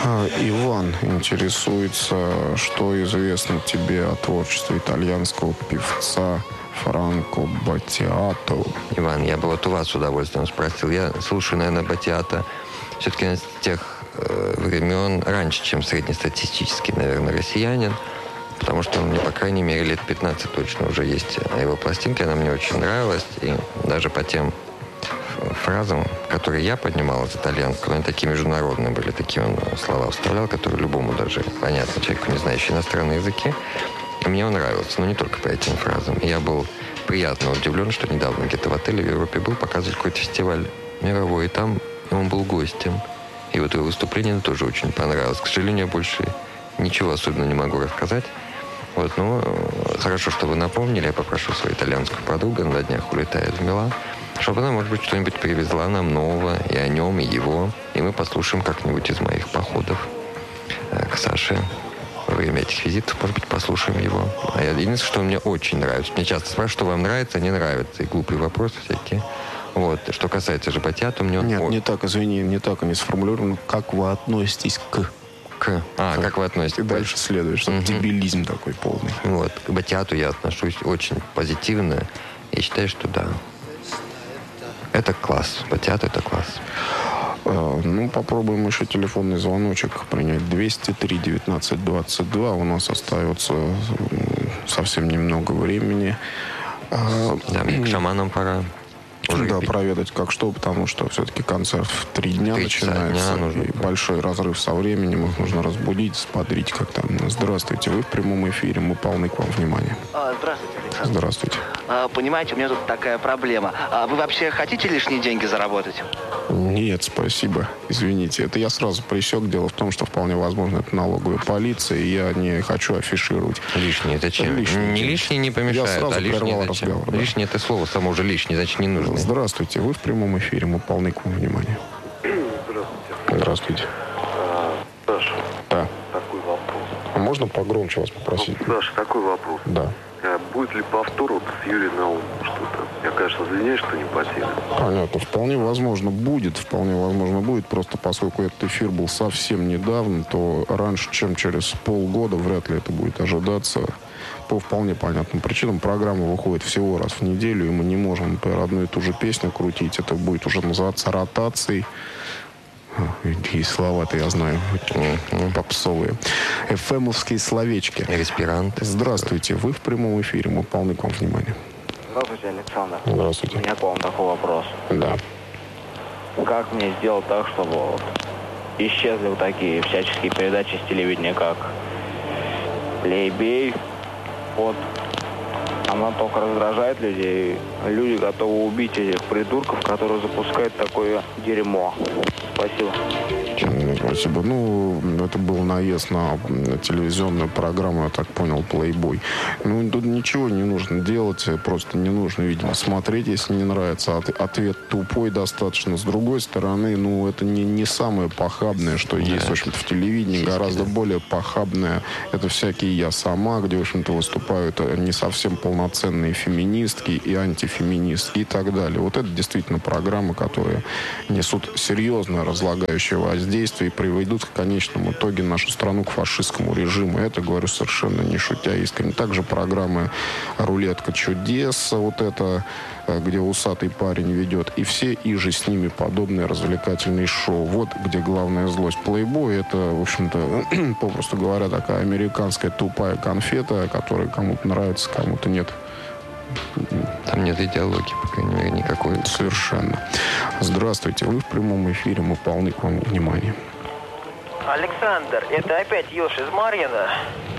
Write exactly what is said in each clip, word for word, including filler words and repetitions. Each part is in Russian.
Иван интересуется, что известно тебе о творчестве итальянского певца Франко Баттиато. Иван, я бы вот у вас с удовольствием спросил. Я слушаю, наверное, Баттиато все-таки с тех э, времен раньше, чем среднестатистический, наверное, россиянин. Потому что он мне, по крайней мере, лет пятнадцать точно уже есть его пластинки. Она мне очень нравилась. И даже по тем фразам, которые я поднимал из итальянского, они такие международные были, такие он слова вставлял, которые любому даже понятно, человеку, не знающему иностранные языки. И мне он нравился, но не только по этим фразам. И я был приятно удивлен, что недавно где-то в отеле в Европе был показывать какой-то фестиваль мировой, и там он был гостем. И вот его выступление мне тоже очень понравилось. К сожалению, я больше ничего особенно не могу рассказать. Вот, ну, хорошо, что вы напомнили. Я попрошу свою итальянскую подругу, на днях улетает в Милан, чтобы она, может быть, что-нибудь привезла нам нового и о нем, и его. И мы послушаем как-нибудь из моих походов к Саше. Во время этих визитов, может быть, послушаем его. А я, единственное, что мне очень нравится. Мне часто спрашивают, что вам нравится, не нравится. И глупые вопросы всякие. Вот. Что касается же Баттиато, мне он... Нет, О... не так, извини, не так они сформулированы. Как вы относитесь к... К... А, как, как вы относитесь? И дальше следует, что угу. дебилизм такой полный. Вот. К Баттиато я отношусь очень позитивно. И считаю, что да. Это класс. Баттиато — это класс. Ну, попробуем еще телефонный звоночек принять. двести три девятнадцать двадцать два. У нас остается совсем немного времени. Да, мне к шаманам пора. Уже да, проведать как что, потому что все-таки концерт в три дня начинается. Дня и большой разрыв со временем. Их нужно разбудить, сподрить как-то. Здравствуйте, вы в прямом эфире. Мы полны к вам внимания. А, здравствуйте, Александр. Здравствуйте. А, понимаете, у меня тут такая проблема. А вы вообще хотите лишние деньги заработать? Нет, спасибо. Извините. Это я сразу пресек. Дело в том, что вполне возможно это налоговая полиция, и я не хочу афишировать. Лишние зачем? Лишние. Не лишние не помешают, я сразу а лишние зачем? Разговор, да. Лишнее это слово само уже лишнее, значит не нужно. Здравствуйте, вы в прямом эфире, мы полны к вам внимания. Здравствуйте. Здравствуйте. А, Саша, да. такой вопрос. А можно погромче вас попросить? Ну, Саша, такой вопрос. Да. А будет ли повтор вот с Юрием Наумовым что-то? Я, конечно, извиняюсь, что не по теме. Понятно. Вполне возможно будет, вполне возможно будет. Просто поскольку этот эфир был совсем недавно, то раньше, чем через полгода, вряд ли это будет ожидаться. По вполне понятным причинам. Программа выходит всего раз в неделю, и мы не можем, например, одну и ту же песню крутить. Это будет уже называться ротацией. И слова-то я знаю, mm-hmm. попсовые. Эфэмовские словечки. Респиранты. Здравствуйте, вы в прямом эфире, мы полны к вам внимания. Здравствуйте, Александр. Здравствуйте. У меня к вам такой вопрос. Да. Как мне сделать так, чтобы вот исчезли вот такие всяческие передачи с телевидения, как «Плейбей»? Вот. Она только раздражает людей. Люди готовы убить этих придурков, которые запускают такое дерьмо. Спасибо. Спасибо. Ну, это был наезд на телевизионную программу, я так понял, «Плейбой». Ну, тут ничего не нужно делать, просто не нужно, видимо, смотреть, если не нравится. Ответ тупой достаточно. С другой стороны, ну, это не, не самое похабное, что да, есть, в общем-то, в телевидении. Гораздо более похабное. Это всякие «Я сама», где, в общем-то, выступают не совсем полноценные феминистки и антифеминистки и так далее. Вот это действительно программы, которые несут серьезное разлагающее воздействие и приведут в конечном итоге нашу страну к фашистскому режиму. Это говорю совершенно не шутя искренне. Также программы «Рулетка чудес», вот это, где усатый парень ведет, и все иже с ними подобные развлекательные шоу. Вот где главная злость. «Плейбой» — это, в общем-то, попросту говоря, такая американская тупая конфета, которая кому-то нравится, кому-то нет. Там нет идеологии, по крайней мере, никакой. Совершенно. Здравствуйте, вы в прямом эфире, мы полны к вам внимания. Александр, это опять Ёж из Марьина.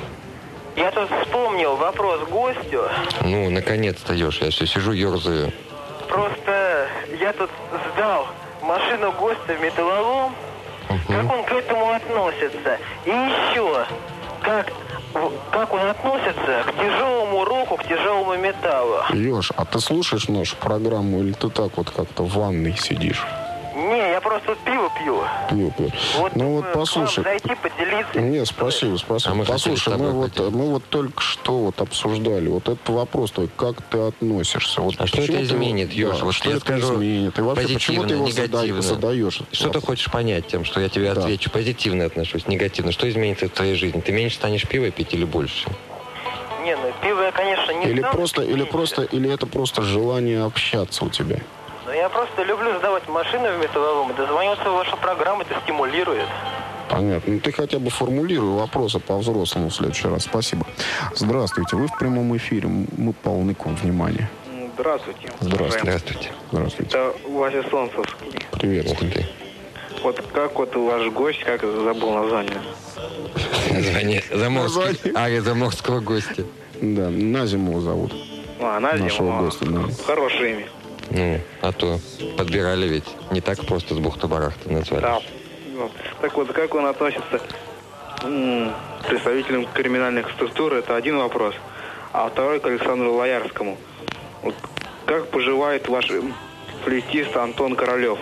Я тут вспомнил вопрос гостю. Ну, наконец-то, Ёж, я все сижу, ерзаю. Просто я тут сдал машину гостя в металлолом. Угу. Как он к этому относится? И еще, как... Как он относится к тяжелому року, к тяжелому металлу? Леш, а ты слушаешь нашу программу или ты так вот как-то в ванной сидишь? Не, я просто тут пиво пиво пью. Пью, пью. Вот, ну вот э, послушай. к вам зайти, поделиться. Нет, спасибо, спасибо. А мы Послушай, хотели с мы тобой вот, поделиться. мы вот только что вот обсуждали вот этот вопрос твой, как ты относишься. Вот А что почему это ты- изменит, Ёж? Да, Вот что я это скажу изменит? И вообще, почему ты его позитивно, зада- негативно. задаешь? этот Что ты вопрос? хочешь понять тем, что я тебе Да. отвечу? Позитивно отношусь, негативно. Что изменится в твоей жизни? Ты меньше станешь пиво пить или больше? Не, ну пиво я, конечно, не Или стану просто, пить или меньше. просто, или это просто желание общаться у тебя? Но я просто люблю сдавать машины в металлолом. Дозвонился в вашу программу, это стимулирует. Понятно. Ну, ты хотя бы формулируй вопросы по-взрослому в следующий раз. Спасибо. Здравствуйте. Вы в прямом эфире. Мы полны к вам внимания. Здравствуйте. Здравствуйте. Здравствуйте. Здравствуйте. Это Вася Солнцевский. Привет. Ух ты. Вот как вот ваш гость, как забыл название? Название заморский. Название. А, я заморского гостя. Да, Назим его зовут. А, Назим. Нашего а, гостя, да. Хорошее имя. Ну, а то подбирали ведь. Не так просто с бухты-барахты назвали. Да. Вот. Так вот, как он относится м, к представителям криминальных структур, это один вопрос. А второй к Александру Лоярскому. Вот как поживает ваш флейтист Антон Королев?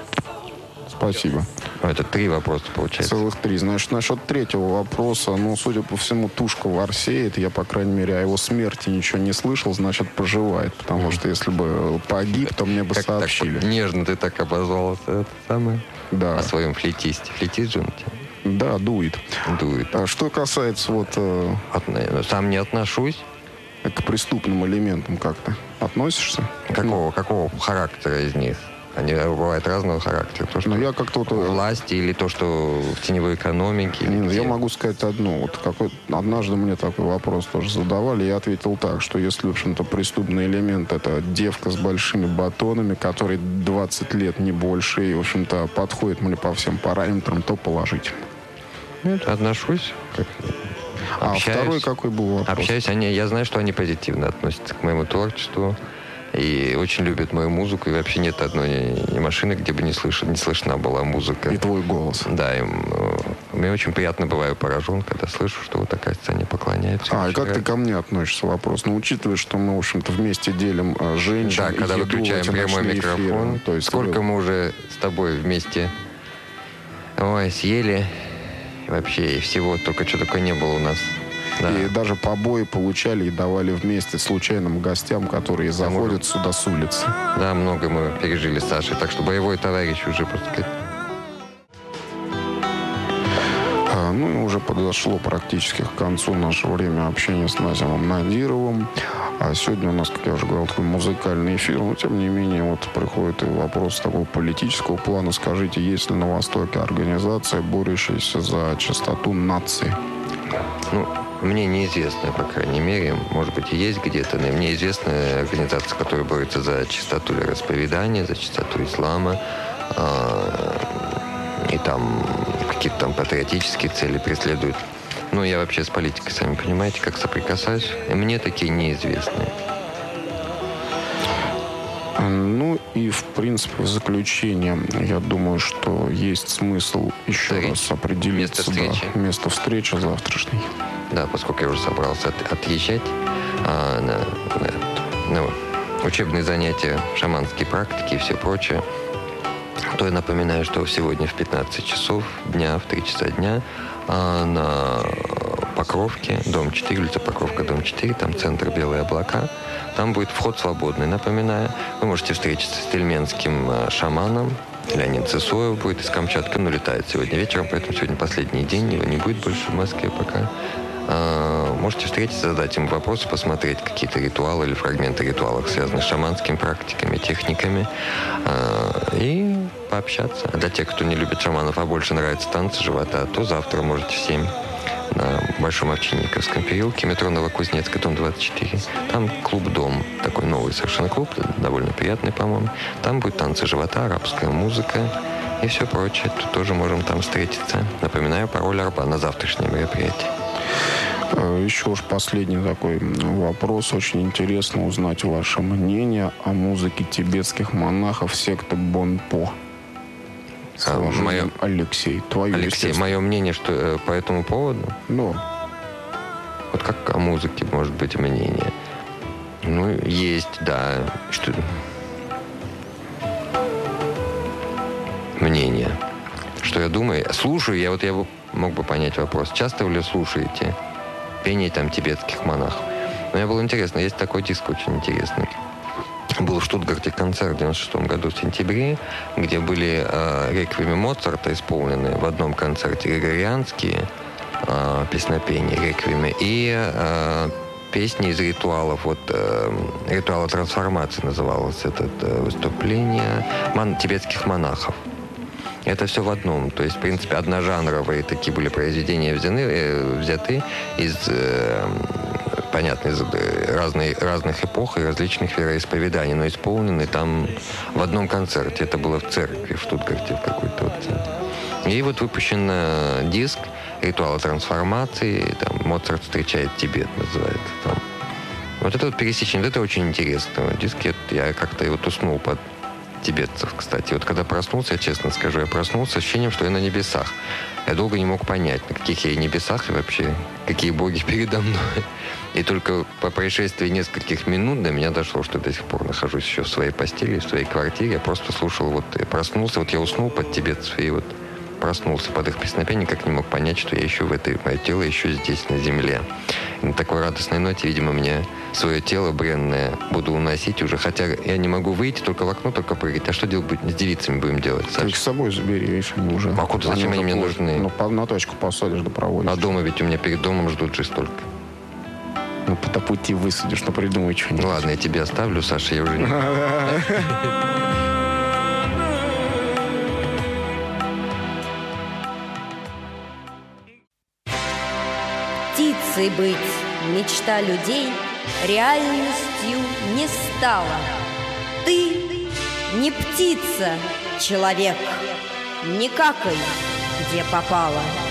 Спасибо. Это три вопроса получается. Целых три. Значит, насчет третьего вопроса, ну, судя по всему, тушка ворсеет. Я, по крайней мере, о его смерти ничего не слышал, значит, поживает. Потому что если бы погиб, то мне бы Как так сообщили. вот нежно ты так обозвал это самое Да. о своем флейтисте. Флейтист же он тебя Да, дует. дует. А что касается вот э, От- ну, сам не отношусь. к преступным элементам как-то относишься? Какого, какого характера из них? Они бывают разного характера. То, что Ну, я как-то вот... э, власти или то, что в теневой экономике. или Не, где? я могу сказать одно. Вот какой, однажды мне такой вопрос тоже задавали. Я ответил так, что если, в общем-то, преступный элемент — это девка с большими батонами, которой двадцать лет, не больше, и, в общем-то, подходит мне по всем параметрам, то положительно. Нет, отношусь. Как... А Общаюсь. второй какой был вопрос? Общаюсь, они, я знаю, что они позитивно относятся к моему творчеству. И очень любят мою музыку. И вообще нет одной машины, где бы не, слыш... не слышна была музыка. И твой голос. Да, им, э, мне очень приятно бываю поражен, когда слышу, что вот такая сцене поклоняются. А, и как Очень ты рад. ко мне относишься? Вопрос. Ну, учитывая, что мы, в общем-то, вместе делим э, женщин, Да, когда еду, выключаем эти прямой ночные микрофон. эфиры. То есть, Сколько вы- мы уже с тобой вместе ой, съели. И вообще, и всего, только что такое не было у нас. Да. И даже побои получали и давали вместе случайным гостям, которые заходят сюда с улицы. Да, много мы пережили с Сашей, так что боевой товарищ уже, просто сказать. А, ну и уже подошло практически к концу наше время общения с Назимом Надировым. А сегодня у нас, как я уже говорил, такой музыкальный эфир. Но, тем не менее, вот приходит и вопрос такого политического плана. Скажите, есть ли на Востоке организация, борющаяся за чистоту нации? Ну, мне неизвестно, по крайней мере, может быть, и есть где-то, но мне известна организация, которая борется за чистоту вероисповедания, за чистоту ислама, э, и там какие-то там патриотические цели преследуют. Ну, я вообще с политикой, сами понимаете, как соприкасаюсь, и мне такие неизвестны. Ну и, в принципе, в заключение, я думаю, что есть смысл еще Встречи. раз определиться. Место встречи. Да, место встречи завтрашней. Да, поскольку я уже собрался от- отъезжать а, на, на ну, учебные занятия, шаманские практики и все прочее, то я напоминаю, что сегодня в пятнадцать часов дня, в три часа дня а, на Покровке, дом четыре, улица Покровка, дом четыре, там центр «Белые облака». Там будет вход свободный, напоминаю. Вы можете встретиться с тельменским а, шаманом. Леонид Цесоев будет из Камчатки. Он улетает сегодня вечером, поэтому сегодня последний день. Его не будет больше в Москве пока. А, можете встретиться, задать ему вопросы, посмотреть какие-то ритуалы или фрагменты ритуалов, связанных с шаманскими практиками, техниками. А, и пообщаться. А для тех, кто не любит шаманов, а больше нравятся танцы живота, то завтра можете в семь на Большом Овчинниковском переулке, метро Новокузнецкая, дом двадцать четыре. Там клуб-дом, такой новый совершенно клуб, довольно приятный, по-моему. Там будет танцы живота, арабская музыка и все прочее. Тут тоже можем там встретиться. Напоминаю, пароль Арба на завтрашнее мероприятие. Еще уж последний такой вопрос. Очень интересно узнать ваше мнение о музыке тибетских монахов секты Бонпо. А, мое... Алексей, твое, Алексей, мое мнение, что э, по этому поводу, Ну, вот как о музыке может быть мнение? Ну, есть, да. Что... Мнение. что я думаю. Слушаю, я вот я мог бы понять вопрос. Часто вы ли слушаете пение там тибетских монахов? Мне было интересно, есть такой диск очень интересный. Был в Штутгарте концерт в девяносто шестом году в сентябре, где были э, реквиемы Моцарта исполнены в одном концерте, григорианские э, песнопения, реквиемы, и э, песни из ритуалов, вот э, ритуала трансформации называлось это э, выступление мон, тибетских монахов. Это все в одном. То есть, в принципе, одножанровые такие были произведения взяты, э, взяты из... Э, понятно, из разной, разных эпох и различных вероисповеданий, но исполнены там в одном концерте. Это было в церкви, в Штутгарте, в какой-то вот. И вот выпущен диск «Ритуала трансформации», там «Моцарт встречает Тибет» называется. Там. Вот это вот пересечение, вот это очень интересно. Диск, я как-то вот уснул под тибетцев, кстати. Вот когда проснулся, я честно скажу, я проснулся с ощущением, что я на небесах. Я долго не мог понять, на каких я небесах и вообще какие боги передо мной. И только по происшествии нескольких минут до меня дошло, что я до сих пор нахожусь еще в своей постели, в своей квартире. Я просто слушал, вот я проснулся, вот я уснул под тибетцев и вот проснулся под их песнопение, никак не мог понять, что я еще в этой, мое тело еще здесь, на земле. И на такой радостной ноте, видимо, мне свое тело бренное буду уносить уже, хотя я не могу выйти, только в окно, только прыгать. А что делать с девицами будем делать, Саша? Ты их с собой забери, видишь, они уже... А куда, зачем они мне нужны? Ну, по, на точку посадишь, да проводишь. А дома ведь у меня перед домом ждут же столько. Ну, по пути высадишь, ну, придумай что-нибудь. Ну, ладно, я тебя оставлю, Саша, я уже не... Птицей быть мечта людей реальностью не стала. Ты не птица, человек, не какай, где попало.